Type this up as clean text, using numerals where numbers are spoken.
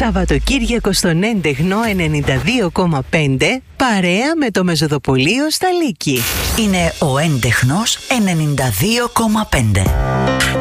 Σαββατοκύριακο στον έντεχνο 92,5 παρέα με το Μεζοδοπολείο στα Λύκη. Είναι ο έντεχνος 92,5.